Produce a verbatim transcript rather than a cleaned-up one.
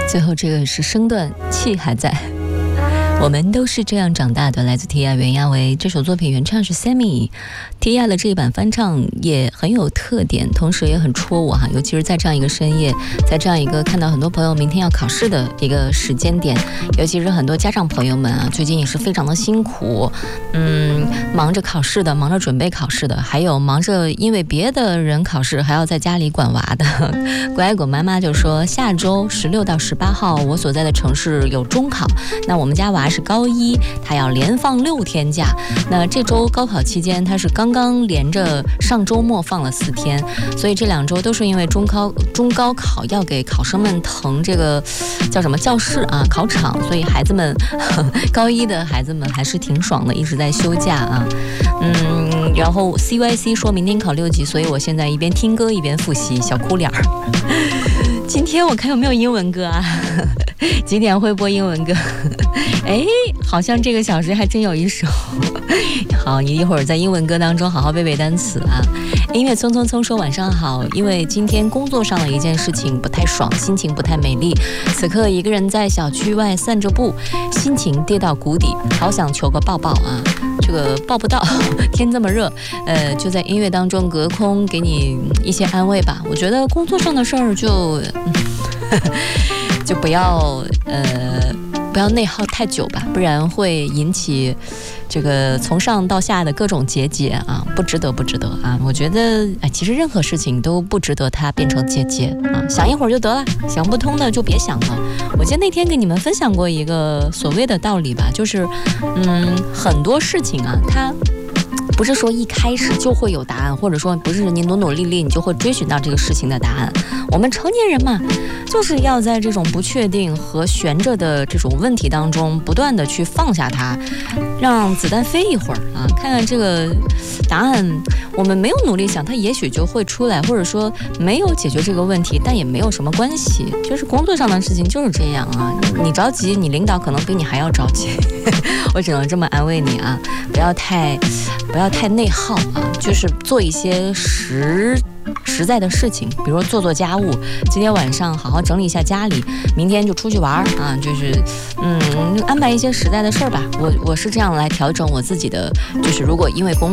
最后这个是声段，气还在。我们都是这样长大的，来自 Tia 袁娅维。这首作品原唱是 Sammy， Tia 的这一版翻唱也很有特点，同时也很戳我哈。尤其是在这样一个深夜，在这样一个看到很多朋友明天要考试的一个时间点，尤其是很多家长朋友们啊，最近也是非常的辛苦，嗯，忙着考试的，忙着准备考试的，还有忙着因为别的人考试还要在家里管娃的。乖果妈妈就说，下周十六到十八号，我所在的城市有中考，那我们家娃是高一，他要连放六天假。那这周高考期间，他是刚刚连着上周末放了四天，所以这两周都是因为中高中高考要给考生们腾这个叫什么教室啊、考场，所以孩子们呵高一的孩子们还是挺爽的，一直在休假啊。嗯，然后 C Y C 说明天考六级，所以我现在一边听歌一边复习，小哭脸儿。今天我看有没有英文歌啊？几点会播英文歌？哎，好像这个小时还真有一首。好，你一会儿在英文歌当中好好背背单词啊。音乐匆匆匆说晚上好，因为今天工作上的一件事情不太爽，心情不太美丽，此刻一个人在小区外散着步，心情跌到谷底，好想求个抱抱啊。这个抱不到，天这么热，呃，就在音乐当中隔空给你一些安慰吧。我觉得工作上的事儿就就不要呃不要内耗太久吧，不然会引起这个从上到下的各种结节啊，不值得不值得啊。我觉得哎，其实任何事情都不值得它变成结节啊，想一会儿就得了，想不通的就别想了。我记得那天跟你们分享过一个所谓的道理吧，就是嗯，很多事情啊，它不是说一开始就会有答案，或者说不是你努努力力你就会追寻到这个事情的答案。我们成年人嘛，就是要在这种不确定和悬着的这种问题当中不断的去放下它，让子弹飞一会儿啊，看看这个答案我们没有努力想它也许就会出来，或者说没有解决这个问题但也没有什么关系，就是工作上的事情就是这样啊，你着急你领导可能比你还要着急我只能这么安慰你啊，不要太不要太内耗啊，就是做一些实实在的事情，比如说做做家务，今天晚上好好整理一下家里，明天就出去玩啊，就是嗯安排一些实在的事儿吧。我我是这样来调整我自己的，就是如果因为工